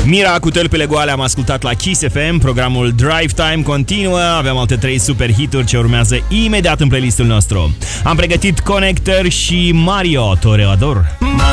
Mira cu tălpile goale am ascultat la Kiss FM. Programul Drive Time continuă. Avem alte 3 super hituri ce urmează imediat în playlistul nostru. Am pregătit Connector și Mario Toreador.